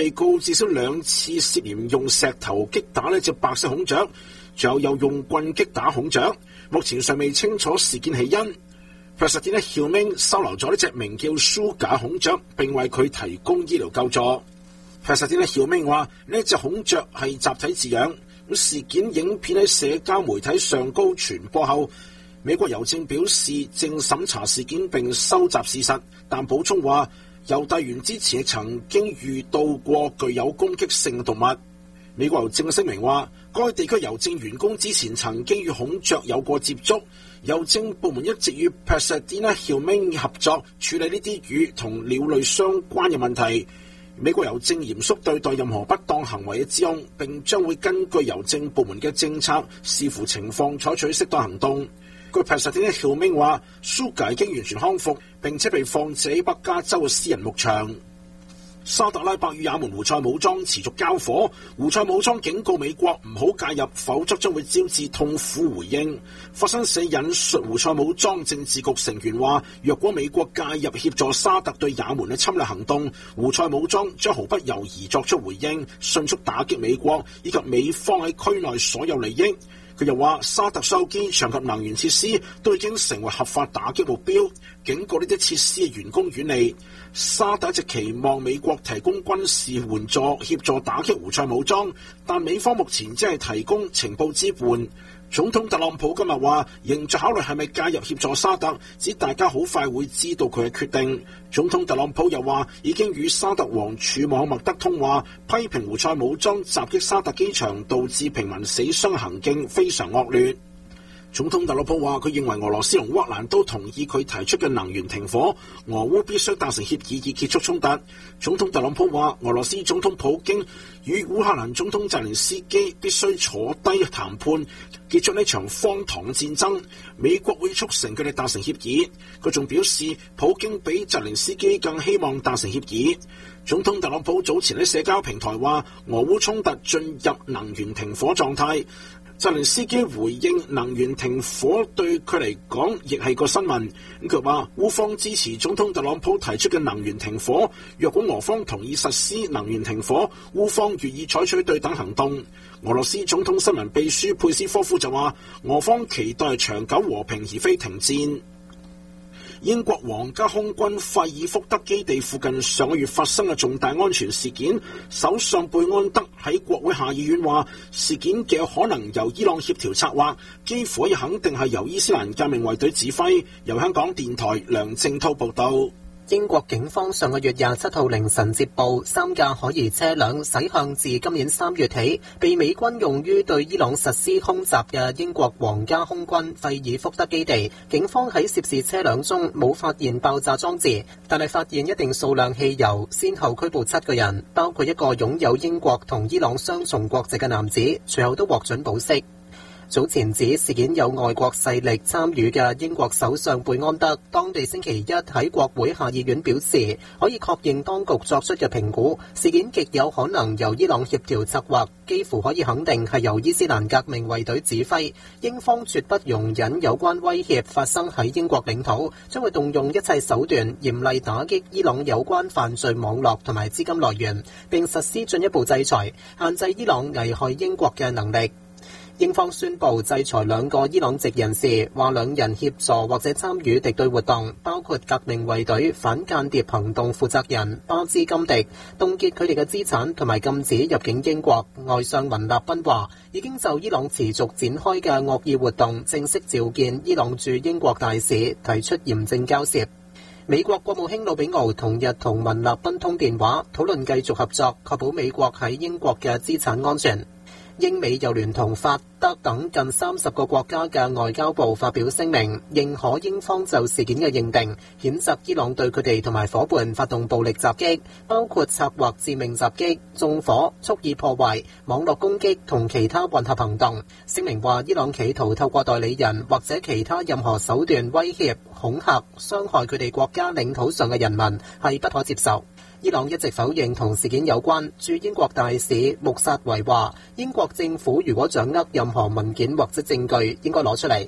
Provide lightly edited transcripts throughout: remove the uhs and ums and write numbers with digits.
被告至少2次涉嫌用石頭擊打呢隻白色孔雀，仲有用棍擊打孔雀。目前尚未清楚事件起因。Pasadena Humane 收留咗呢隻名叫 Sugar 孔雀，並為佢提供醫療救助。Pasadena Humane 話呢隻孔雀係集體飼養。事件影片喺社交媒體上高傳播後，美國郵政表示正審查事件並收集事實，但補充話郵遞員之前曾經遇到過具有攻擊性嘅動物。美國郵政聲明話，該地區郵政員工之前曾經與孔雀有過接觸，郵政部門一直與 Pasadena Humane 合作處理呢啲與同鳥類相關嘅問題。美國郵政嚴肅對待任何不當行為嘅指控，並將會根據郵政部門嘅政策，視乎情況採取適當行動。據 Pasadena Humane 話 ，Sugar 已經完全康復，並且被放置喺北加州嘅私人牧場。沙特阿拉伯與也門胡塞武裝持續交火，胡塞武裝警告美國唔好介入，否則將會招致痛苦回應。法新社引述胡塞武裝政治局成員話，若果美國介入協助沙特對也門嘅侵略行動，胡塞武裝將毫不猶豫作出回應，迅速打擊美國以及美方喺區內所有利益。佢又話，沙特所有機場及能源設施都已經成為合法打擊目標，警告呢啲設施嘅員工遠離。沙特一直期望美國提供軍事援助協助打擊胡塞武裝，但美方目前只係提供情報支援。總統特朗普今日話，仍在考慮係咪介入協助沙特，指大家好快會知道佢嘅決定。總統特朗普又話，已經與沙特王儲穆罕默德通話，批評胡塞武裝襲擊沙特機場導致平民死傷行徑非常惡劣。總統特朗普話，佢認為俄羅斯同烏克蘭都同意佢提出嘅能源停火，俄烏必須達成協議以結束衝突。總統特朗普話，俄羅斯總統普京與烏克蘭總統澤連斯基必須坐低談判，結束呢場荒唐嘅戰爭。美國會促成佢哋達成協議。佢仲表示，普京比澤連斯基更希望達成協議。總統特朗普早前喺社交平台話，俄烏衝突進入能源停火狀態。澤連斯基回應能源停火對佢嚟講亦係個新聞。佢話烏方支持總統特朗普提出嘅能源停火，若果俄方同意實施能源停火，烏方願意採取對等行動。俄羅斯總統新聞秘書佩斯科夫就話，俄方期待長久和平而非停戰。英國皇家空軍費爾福德基地附近上個月發生嘅重大安全事件，首相貝安德喺國會下議院話，事件極有可能由伊朗協調策劃，幾乎可以肯定係由伊斯蘭革命衛隊指揮。由香港電台梁正濤報道。 英國警方上個月27號凌晨接報，3架可疑車輛駛向自今年3月起被美軍用於對伊朗實施空襲嘅英國皇家空軍費爾福德基地。警方喺涉事車輛中冇發現爆炸裝置，但係發現一定數量汽油，先後拘捕7個人，包括一個擁有英國同伊朗雙重國籍嘅男子，隨後都獲准保釋。早前指事件有外國勢力參與嘅英國首相貝安德，當地星期一喺國會下議院表示，可以確認當局作出嘅評估，事件極有可能由伊朗協調策劃，幾乎可以肯定係由伊斯蘭革命衛隊指揮。英方絕不容忍有關威脅發生喺英國領土，將會動用一切手段嚴厲打擊伊朗有關犯罪網絡同埋資金來源，並實施進一步制裁，限制伊朗危害英國嘅能力。英方宣布制裁2個伊朗籍人士，話2人協助或者參與敵對活動，包括革命衛隊反間諜行動負責人巴茲金迪，凍結佢哋嘅資產同埋禁止入境英國。外相文納賓話，已經就伊朗持續展開嘅惡意活動正式召見伊朗駐英國大使，提出嚴正交涉。美國國務卿魯比奧同日同文納賓通電話，討論繼續合作，確保美國喺英國嘅資產安全。英美又聯同法德等近30個國家嘅外交部發表聲明，認可英方就事件嘅認定，譴責伊朗對佢哋同埋夥伴發動暴力襲擊，包括策劃致命襲擊、縱火、蓄意破壞、網絡攻擊同其他混合行動。聲明話，伊朗企圖透過代理人或者其他任何手段威脅、恐嚇、傷害佢哋國家領土上嘅人民，係不可接受。伊朗一直否認同事件有關。駐英國大使穆薩維話，英國政府如果掌握任何文件或者證據，應該攞出嚟。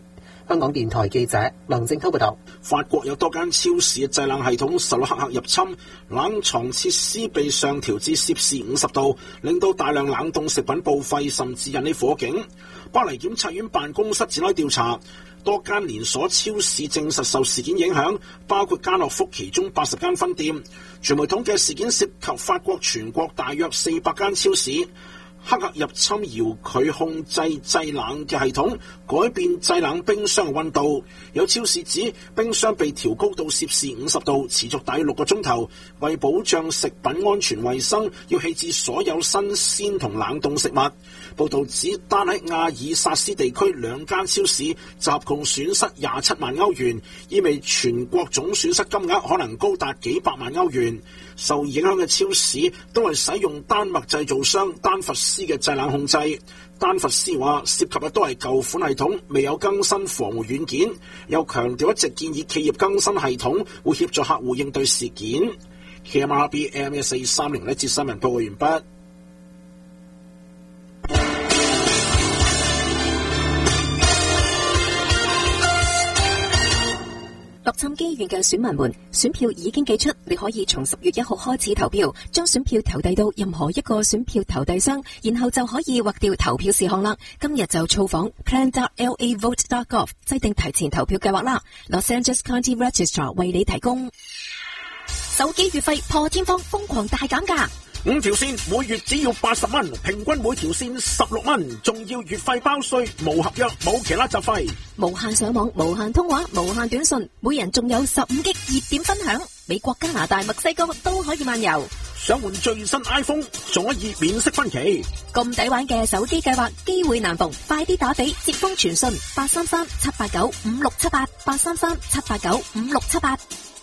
香港電台記者梁正濤報道。 法國有多間超市嘅製冷系統受到黑客入侵，冷藏設施被上調至攝氏50度，令到大量冷凍食品報廢，甚至引起火警。巴黎檢察院辦公室展開調查，多間連鎖超市證實受事件影響，包括家樂福其中80間分店。傳媒統計事件涉及法國全國大約400間超市。黑客入侵遙距控制製冷嘅系統，改變製冷冰箱嘅溫度。有超市指冰箱被調高到攝氏50度，持續大約6個鐘頭。為保障食品安全衛生，要棄置所有新鮮同冷凍食物。報道指，單喺亞爾薩斯地區2間超市就合共損失27萬歐元，意味全國總損失金額可能高達幾百萬歐元。受影響嘅超市都係使用丹麥製造商丹佛斯嘅製冷控制。丹佛斯話涉及嘅都係舊款系統，未有更新防護軟件，又強調一直建議企業更新系統，會協助客戶應對事件。KMRBM1430呢節新聞報告完畢。 洛杉磯縣嘅選民們，選票已經寄出，你可以從10月1號開始投票，將選票投遞到任何一個選票投遞箱，然後就可以劃掉投票事項啦。今日就造訪 plan.lavote.gov 制定提前投票計劃啦。Los Angeles County Registrar 為你提供手機月費破天荒瘋狂大減價。 5條線每月只要80蚊，平均每條線16蚊，仲要月費包稅，無合約，冇其他雜費， 無限上網，無限通話，無限短信，每人仲有15G 熱點分享，美國、加拿大、墨西哥都可以漫遊。 想換最新 iPhone 仲可以免息分期。 咁抵玩嘅手機計劃，機會難逢，快啲打俾接風傳訊833-789-5678，833-789-5678。